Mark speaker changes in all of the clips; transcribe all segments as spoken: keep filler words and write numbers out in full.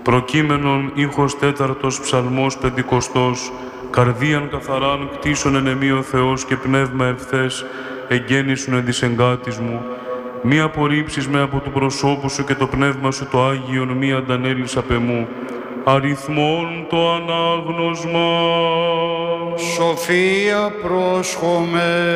Speaker 1: Προκείμενον ήχος τέταρτος ψαλμός πεντηκοστός, καρδίαν καθαράν κτίσον εν εμεί ο Θεός και πνεύμα ευθές εγγέννησον εν της εγκάτης μου. Μη απορρίψεις με από του προσώπου σου και το πνεύμα σου το Άγιον μη αντανέλεις απ' εμού. Αριθμόν το ανάγνωσμα.
Speaker 2: Σοφία πρόσχομαι.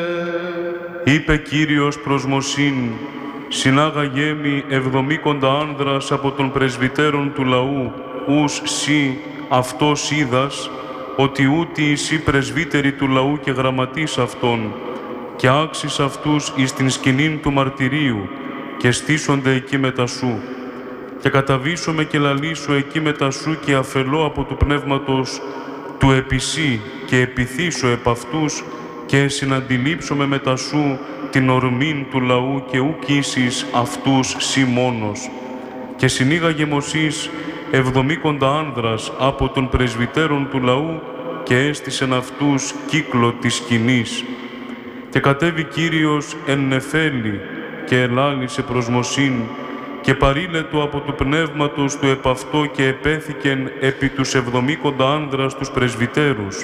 Speaker 1: Είπε Κύριος προς Μωσήν, συνάγαγέ μη εβδομήκοντα άνδρας από των πρεσβυτέρων του λαού, ους σύ αυτός είδας, ότι ούτι εσύ πρεσβύτεροι του λαού και γραμματείς αυτών, και άξεις αυτούς εις την σκηνήν του μαρτυρίου, και στήσονται εκεί μετά σου. Και καταβήσομαι και λαλήσω εκεί μετά σου και αφελώ από του πνεύματος του επισύ και επιθύσω επ' αυτούς και συναντιλήψομαι μετά σου την ορμήν του λαού και ουκ ήσεις αυτούς σύ μόνος. Και συνήγαγε Μωσής εβδομήκοντα άνδρας από των πρεσβυτέρων του λαού και έστησεν αυτούς κύκλο της σκηνής. Και κατέβη Κύριος εν νεφέλη και ελάλησε προς Μωσήν και παρήλετο από του πνεύματος του επ' αυτό και επέθηκεν επί τους εβδομήκοντα άνδρας τους πρεσβυτέρους.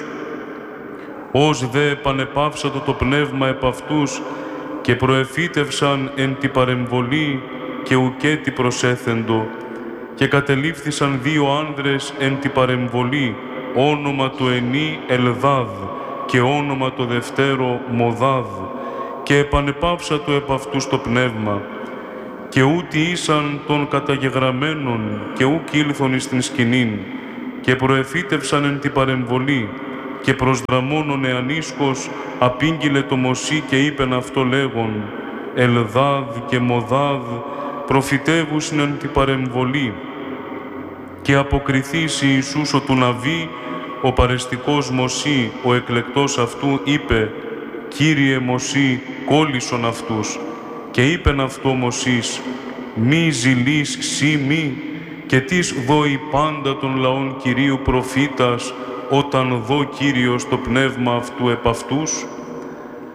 Speaker 1: Ως δε επανεπαύσατο το πνεύμα επ' αυτούς και προεφύτευσαν εν τη παρεμβολή και ουκέτι προσέθεντο και κατελήφθησαν δύο άνδρες εν τη παρεμβολή, όνομα το ενή Ελδάδ και όνομα το δευτέρο Μοδάδ και επανεπαύσατο επ' αυτούς το πνεύμα και ούτι ήσαν των καταγεγραμμένων και ουκ ήλθον εις την σκηνήν και προεφύτευσαν εν τη παρεμβολή και προσδραμώνων εανίσκος απήγγειλε το Μωσή και είπεν αυτό λέγον Ελδάδ και Μοδάδ προφητεύουσιν εν τη παρεμβολή και αποκριθείς Ιησούς ο του Ναβί ο παρεστικός Μωσή ο εκλεκτός αυτού είπε Κύριε Μωσή κόλλησον αυτούς και είπεν αυτό Μωσής μη ζηλείς σύ μη και τις δώει πάντα των λαών Κυρίου προφήτας όταν δω Κύριος το πνεύμα αυτού επ' αυτούς.